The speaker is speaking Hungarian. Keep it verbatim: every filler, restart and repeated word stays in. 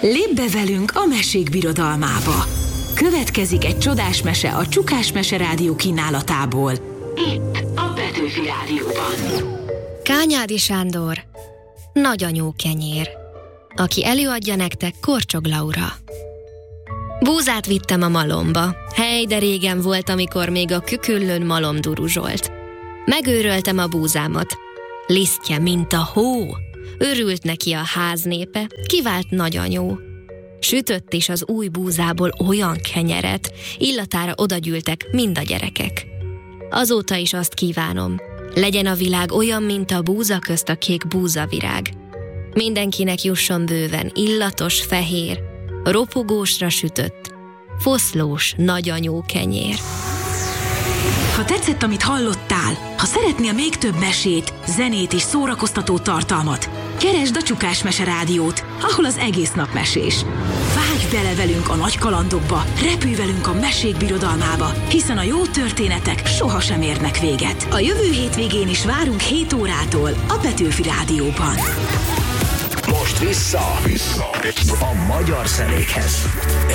Lépj be velünk a mesék birodalmába. Következik egy csodás mese a Csukás Mese Rádió kínálatából. Itt a Petőfi Rádióban. Kányádi Sándor, Nagyanyó kenyér. Aki előadja nektek, Korcsog Laura. Búzát vittem a malomba. Hely, de régen volt, amikor még a küküllőn malom duruzsolt. Megőröltem a búzámat. Lisztje, mint a hó. Örült neki a háznépe, kivált nagyanyó. Sütött is az új búzából olyan kenyeret, illatára odagyűltek mind a gyerekek. Azóta is azt kívánom, legyen a világ olyan, mint a búza közt a kék búzavirág. Mindenkinek jusson bőven illatos, fehér, ropogósra sütött, foszlós nagyanyó kenyér. Ha tetszett, amit hallottál, ha szeretnél még több mesét, zenét és szórakoztató tartalmat, keresd a Csukás Mese Rádiót, ahol az egész nap mesés. Vágj bele velünk a nagy kalandokba, repülj velünk a mesék birodalmába, hiszen a jó történetek sohasem érnek véget. A jövő hétvégén is várunk hét órától a Petőfi Rádióban. Most vissza, vissza a magyar szelékhez.